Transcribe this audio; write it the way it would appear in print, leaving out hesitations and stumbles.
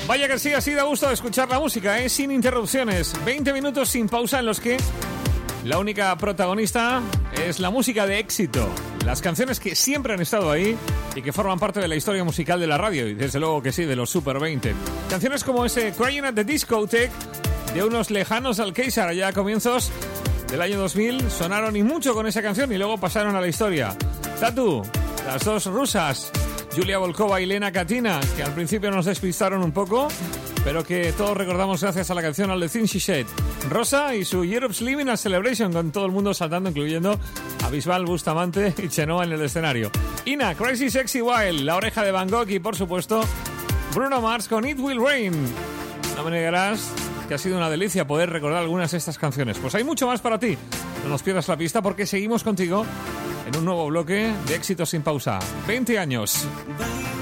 Vaya que sí, así da gusto de escuchar la música, sin interrupciones. 20 minutos sin pausa en los que la única protagonista es la música de éxito. Las canciones que siempre han estado ahí y que forman parte de la historia musical de la radio. Y desde luego que sí, de los Super 20. Canciones como ese Crying at the Discotheque de unos lejanos Alcázar allá a comienzos del año 2000. Sonaron y mucho con esa canción y luego pasaron a la historia. Tattoo, las dos rusas, Julia Volkova y Lena Katina, que al principio nos despistaron un poco, pero que todos recordamos gracias a la canción All the Things She Said. Rosa y su Europe's Living a Celebration, con todo el mundo saltando, incluyendo a Bisbal, Bustamante y Chenoa en el escenario. Ina, Crazy Sexy Wild, La Oreja de Van Gogh y, por supuesto, Bruno Mars con It Will Rain. No me negarás que ha sido una delicia poder recordar algunas de estas canciones. Pues hay mucho más para ti. No nos pierdas la pista porque seguimos contigo en un nuevo bloque de éxitos sin pausa. 20 años.